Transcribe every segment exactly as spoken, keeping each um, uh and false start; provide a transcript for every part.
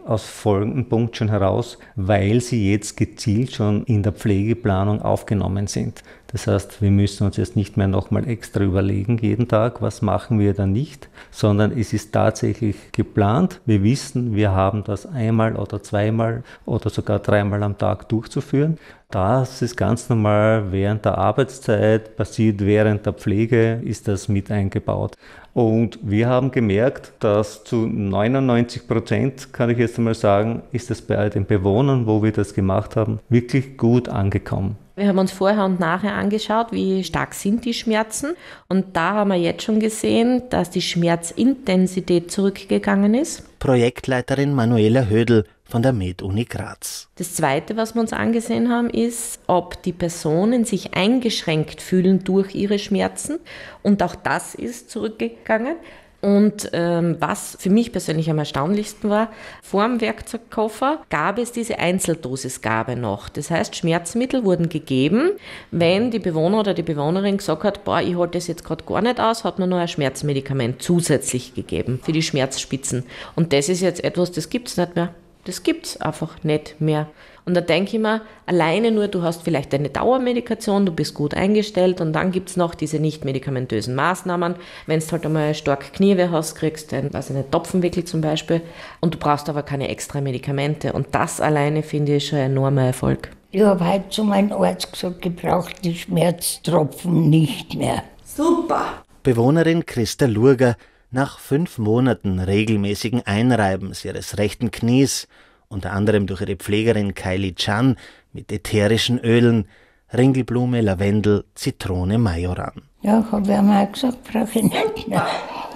aus folgendem Punkt schon heraus, weil sie jetzt gezielt schon in der Pflegeplanung aufgenommen sind. Das heißt, wir müssen uns jetzt nicht mehr nochmal extra überlegen jeden Tag, was machen wir da nicht, sondern es ist tatsächlich geplant. Wir wissen, wir haben das einmal oder zweimal oder sogar dreimal am Tag durchzuführen. Das ist ganz normal während der Arbeitszeit, passiert während der Pflege, ist das mit eingebaut. Und wir haben gemerkt, dass zu neunundneunzig Prozent, kann ich jetzt einmal sagen, ist das bei den Bewohnern, wo wir das gemacht haben, wirklich gut angekommen. Wir haben uns vorher und nachher angeschaut, wie stark sind die Schmerzen. Und da haben wir jetzt schon gesehen, dass die Schmerzintensität zurückgegangen ist. Projektleiterin Manuela Hödl von der Med-Uni Graz. Das Zweite, was wir uns angesehen haben, ist, ob die Personen sich eingeschränkt fühlen durch ihre Schmerzen. Und auch das ist zurückgegangen. Und ähm, was für mich persönlich am erstaunlichsten war, vor dem Werkzeugkoffer gab es diese Einzeldosisgabe noch. Das heißt, Schmerzmittel wurden gegeben, wenn die Bewohner oder die Bewohnerin gesagt hat, boah, ich halte das jetzt gerade gar nicht aus, hat man noch ein Schmerzmedikament zusätzlich gegeben für die Schmerzspitzen. Und das ist jetzt etwas, das gibt es nicht mehr. Das gibt es einfach nicht mehr. Und da denke ich mir, alleine nur, du hast vielleicht eine Dauermedikation, du bist gut eingestellt und dann gibt es noch diese nicht medikamentösen Maßnahmen. Wenn du halt einmal stark Knieweh hast, kriegst du einen, also einen Topfenwickel zum Beispiel und du brauchst aber keine extra Medikamente. Und das alleine finde ich schon ein enormer Erfolg. Ich habe heute zu meinem Arzt gesagt, ich brauche die Schmerztropfen nicht mehr. Super! Bewohnerin Christa Lurger, nach fünf Monaten regelmäßigen Einreibens ihres rechten Knies, unter anderem durch ihre Pflegerin Kylie Chan mit ätherischen Ölen, Ringelblume, Lavendel, Zitrone, Majoran. Ja, habe ich einmal gesagt, brauche ich nicht mehr.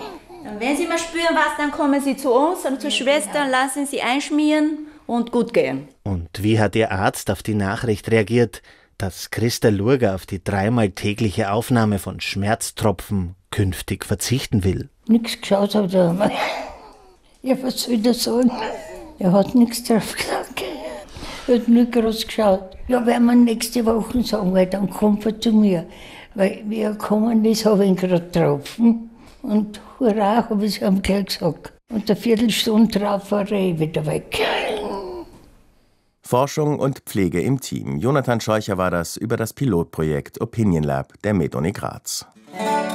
Wenn Sie mal spüren was, dann kommen Sie zu uns und zur Schwester, lassen Sie einschmieren und gut gehen. Und wie hat Ihr Arzt auf die Nachricht reagiert, dass Christa Lurger auf die dreimal tägliche Aufnahme von Schmerztropfen künftig verzichten will? Nichts geschaut hat er einmal. Ja, was soll ich da sagen? Er hat nichts drauf gesagt. Er hat nur groß geschaut. Ja, werden wir nächste Woche sagen, weil dann kommt er zu mir. Weil wie er gekommen ist, habe ich ihn gerade getroffen. Und hurra, habe ich es ihm gleich gesagt. Und eine Viertelstunde drauf war er eh wieder weg. Forschung und Pflege im Team. Jonathan Scheucher war das über das Pilotprojekt Opinion Lab der Med-Uni Graz.